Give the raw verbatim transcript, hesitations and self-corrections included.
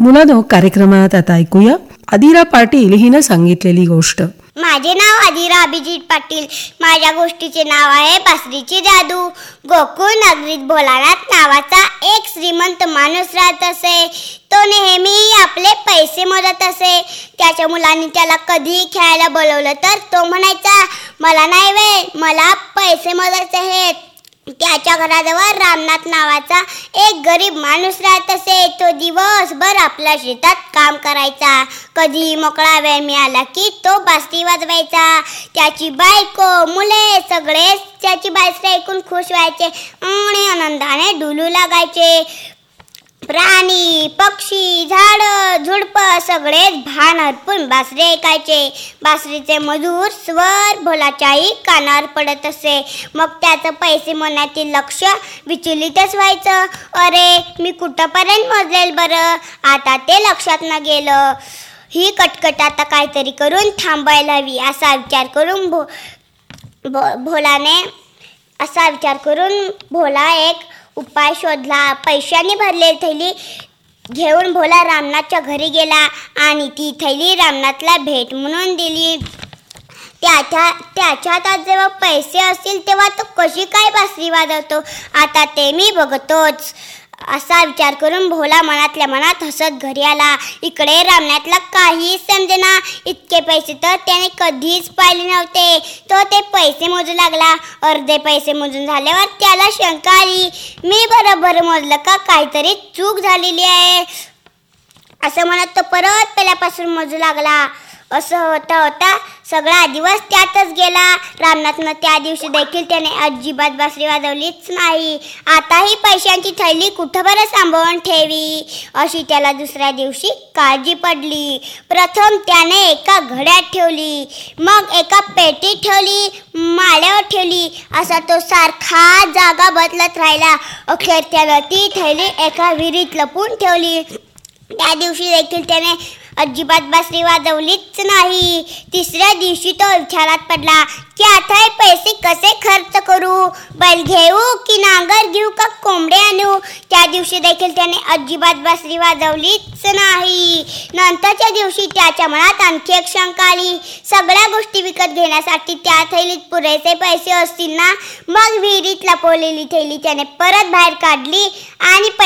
मुलांनो, कार्यक्रमात आता ऐकूया अदिरा पाटील हिनं सांगितलेली गोष्ट. माझे नाव अदिरा अभिजित पाटील. माझ्या गोष्टीचे नाव आहे बासरीची जादू. गोकुळ नगरीत भोलानाथ नावाचा एक श्रीमंत माणूस राहत असे. तो नेहमी आपले पैसे मोजत असे. त्याच्या मुलांनी त्याला कधी खेळायला बोलवलं तर तो म्हणायचा, मला नाही वेळ, मला पैसे मोजायचे आहेत. त्याच्या घराजवळ रामनाथ नावाचा एक गरीब माणूस राहत असे. तो दिवसभर आपल्या शेतात काम करायचा. कधी मोकळा वेळ मिळाला की तो बासरी वाजवायचा. त्याची बायको, मुले सगळेच त्याची बासरी ऐकून खुश व्हायचे आणि आनंदाने डुलू लागायचे. प्राणी, पक्षी, झाडं, झुडपं सगळेच भान हरपून बासरी ऐकायचे. बासरीचे मधुर स्वर भोलाच्याही कानावर पडत असे. मग त्याचं पैसे मोजण्यातील लक्ष विचलितच व्हायचं. अरे, मी कुठंपर्यंत मोजलेल बरं? आता ते लक्षात न गेलं. ही कटकट आता काहीतरी करून थांबायला हवी असा विचार करून भो भो भोलाने असा विचार करून भोला एक उपाय शोधला. पैशांनी भरलेली थैली घेऊन भोला रामनाथच्या घरी गेला आणि ती थैली रामनाथला भेट म्हणून दिली. त्याच्या त्याच्या हातात जेव्हा पैसे असतील तेव्हा तो कशी काय बासरी वाजवतो, आता ते मी बघतोच असा विचार करून भोला मनातल्या मनात हसत घरी आला. इकडे रामनाथला काहीच समजेना. इतके पैसे तर त्याने कधीच पाहिले नव्हते. तो ते पैसे मोजू लागला. अर्धे पैसे मोजून झाल्यावर त्याला शंका आली, मी बरोबर मोजलं का काहीतरी चूक झालेली आहे असं म्हणत तो परत पहिल्यापासून मोजू लागला. असं होता होता सगळा दिवस त्यातच गेला. रामनाथनं त्या दिवशी देखील त्याने अजिबात बासरी वाजवलीच नाही. आताही पैशांची थैली कुठं बरं सांभाळून ठेवी अशी त्याला दुसऱ्या दिवशी काळजी पडली. प्रथम त्याने एका घड्यात ठेवली, मग एका पेटीत ठेवली, माळ्यावर ठेवली. असा तो सारखा जागा बदलत राहिला. अखेर त्यानं ती थैली एका विहिरीत लपवून ठेवली. त्या दिवशी देखील त्याने अजिबात बासरी वाजवलीच नाही. तिसऱ्या दिवशी तो विचारात पडला की आता हे पैसे कसे खर्च करू? बैल घेऊ की नांगर घेऊ का कोंबडे आणू? त्या दिवशी देखील त्याने अजिबात बासरी वाजवलीच नाही. नंतरच्या दिवशी त्याच्या मनात आणखी एक शंका आली. सगळ्या गोष्टी विकत घेण्यासाठी त्या थैलीत पुरेसे पैसे असतील ना? मग विहिरीत लपवलेली थैली त्याने परत बाहेर काढली आणि